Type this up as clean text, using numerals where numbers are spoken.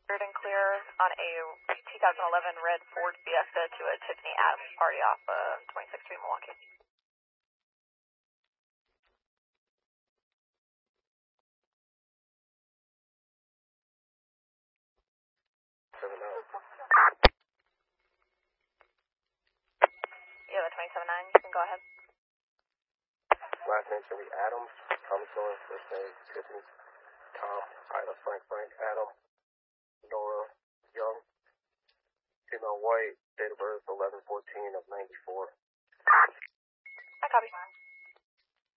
Cleared and clear on a 2011 red Ford Fiesta to a Tiffany Adams party off 26th Street, Milwaukee. Yeah, the 27-9, you can go ahead. Last name should be Adams, Thomas Miller, first name Tiffany, Tom, Ida, Frank, Adam, Nora, Young, female white, date of birth 11/14 of 94. I copy.